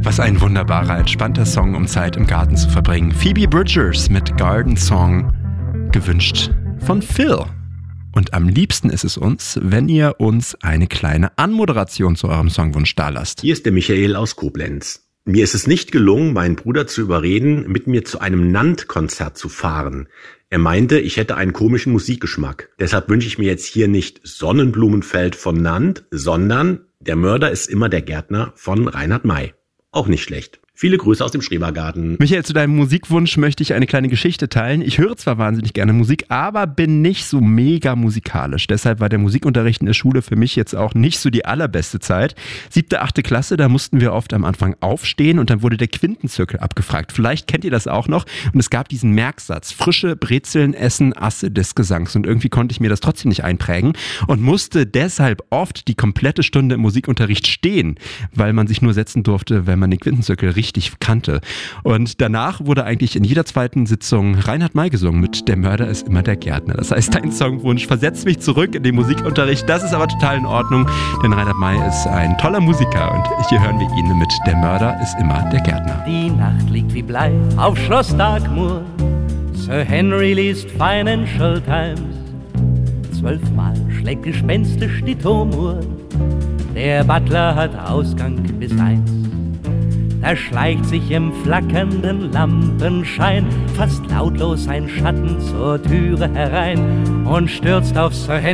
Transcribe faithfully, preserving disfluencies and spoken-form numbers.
Was ein wunderbarer, entspannter Song, um Zeit im Garten zu verbringen. Phoebe Bridgers mit Garden Song, gewünscht von Phil. Und am liebsten ist es uns, wenn ihr uns eine kleine Anmoderation zu eurem Songwunsch dalasst. Hier ist der Michael aus Koblenz. Mir ist es nicht gelungen, meinen Bruder zu überreden, mit mir zu einem Nant-Konzert zu fahren. Er meinte, ich hätte einen komischen Musikgeschmack. Deshalb wünsche ich mir jetzt hier nicht Sonnenblumenfeld von Nant, sondern Der Mörder ist immer der Gärtner von Reinhard May. Auch nicht schlecht. Viele Grüße aus dem Schrebergarten. Michael, zu deinem Musikwunsch möchte ich eine kleine Geschichte teilen. Ich höre zwar wahnsinnig gerne Musik, aber bin nicht so mega musikalisch. Deshalb war der Musikunterricht in der Schule für mich jetzt auch nicht so die allerbeste Zeit. Siebte, achte Klasse, da mussten wir oft am Anfang aufstehen und dann wurde der Quintenzirkel abgefragt. Vielleicht kennt ihr das auch noch. Und es gab diesen Merksatz: frische Brezeln essen Asse des Gesangs. Und irgendwie konnte ich mir das trotzdem nicht einprägen und musste deshalb oft die komplette Stunde im Musikunterricht stehen, weil man sich nur setzen durfte, wenn man den Quintenzirkel richtig richtig kannte. Und danach wurde eigentlich in jeder zweiten Sitzung Reinhard May gesungen mit Der Mörder ist immer der Gärtner. Das heißt, dein Songwunsch versetzt mich zurück in den Musikunterricht. Das ist aber total in Ordnung, denn Reinhard May ist ein toller Musiker und hier hören wir ihn mit Der Mörder ist immer der Gärtner. Die Nacht liegt wie Blei auf Schloss Darkmoor. Sir Henry liest Financial Times. Zwölfmal schlägt gespenstisch die Turmuhr. Der Butler hat Ausgang bis eins. Da schleicht sich im flackernden Lampenschein fast lautlos ein Schatten zur Türe herein und stürzt auf Sir Henry